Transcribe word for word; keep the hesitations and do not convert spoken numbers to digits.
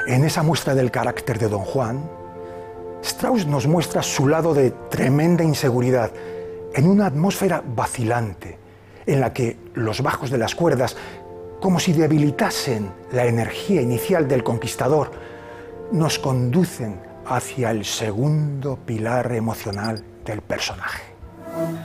En esa muestra del carácter de Don Juan, Strauss nos muestra su lado de tremenda inseguridad, en una atmósfera vacilante, en la que los bajos de las cuerdas, como si debilitasen la energía inicial del conquistador, nos conducen hacia el segundo pilar emocional del personaje.